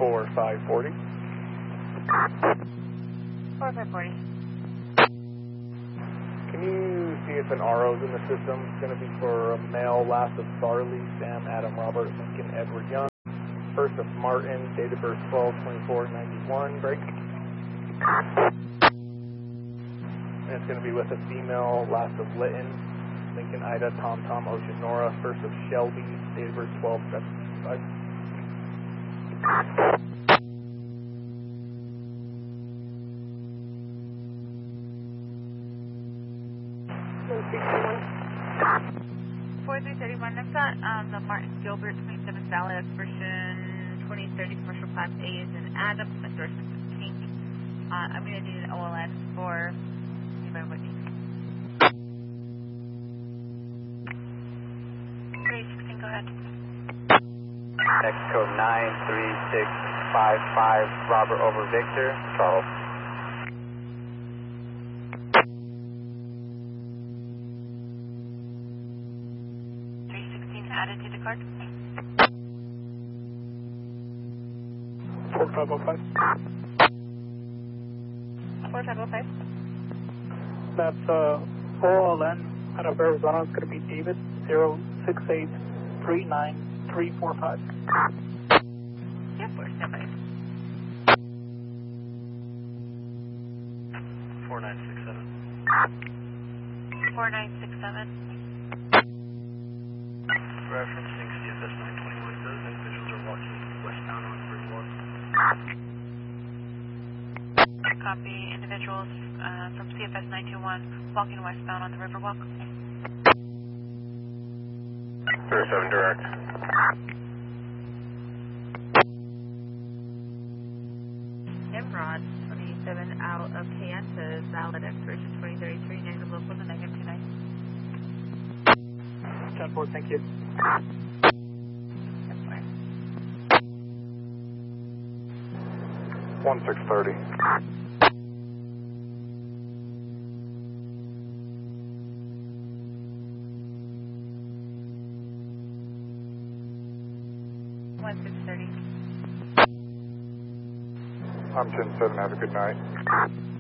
4540. 4540. Can you see if an RO's in the system? It's going to be for a male, last of Farley, Sam, Adam, Robert, Lincoln, Edward, Young. First of Martin, date of birth 12/24/91, break. And it's going to be with a female, last of Litton, Lincoln, Ida, Tom, Tom, Ocean, Nora. First of Shelby, date of birth 12/7/5. I've got the Martin Gilbert 27th valid expression 2030 commercial class A is in Adam, endorsement is pink. I'm going to need an OLN for anybody with me. 316, go ahead. Next code 93655, Robert over Victor, Charles. Added to the card. 4505. 4505. That's OLN out of Arizona. It's going to be David 0683945. Yeah, 475. 4967. 4967. Referencing CFS 921, those individuals are walking westbound on Riverwalk. Copy. Individuals from CFS 921 walking westbound on the Riverwalk. 37 direct. Nimrod 27 out of Kansas, valid expiration 2033, negative local to negative 29. 10-4, thank you. That's fine. 1630. I'm 10-7, have a good night.